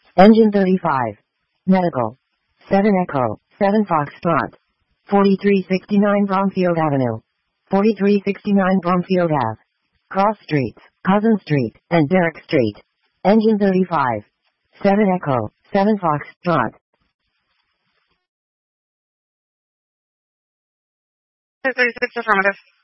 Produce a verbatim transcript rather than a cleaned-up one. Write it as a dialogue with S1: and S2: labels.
S1: Engine thirty-five. Medical. seven Echo, seven Foxtrot. forty-three sixty-nine Bromfield Avenue. forty-three sixty-nine Bromfield Ave. Cross Streets, Cousin Street, and Derrick Street. Engine thirty-five. seven Echo, seven Foxtrot.
S2: thirty-six affirmative.